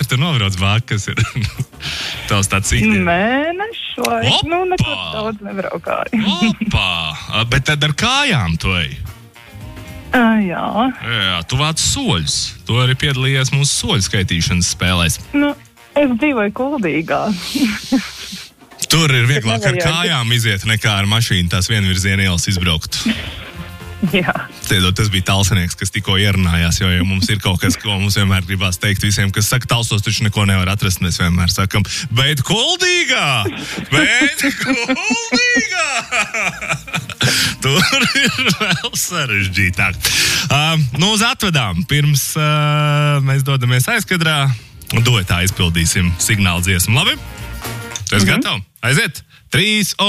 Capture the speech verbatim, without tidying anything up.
Kas tur nobrauc bāk, kas ir tavs tāds ikdienas? Mēnešu vai, Opa! nu, neko daudz nebraukāju. Opā! Bet tad ar kājām tu ej? Uh, jā. Jā, tu vāc soļus. Tu arī piedalījies mūsu soļu skaitīšanas spēlēs. Nu, es dzīvoju Kuldīgā. Tur ir vieglāk ar kājām iziet, nekā ar mašīnu tās vienvirziena ielas izbraukt. Jā. Tiedot, tas bija talsinieks, kas tikko ierunājās, jo, jo mums ir kaut kas, ko mums vienmēr gribās teikt visiem, kas saka, talsos taču neko nevar atrast, mēs vienmēr sakam, bet Kuldīgā! Bet Kuldīgā! Tur ir vēl sarežģītāk. Uh, nu, uz atvedām. Pirms uh, mēs dodamies aizkadrā, duetā izpildīsim signālu dziesmu. Labi? Tu esi mm-hmm. gatavs? Aiziet! Trīs,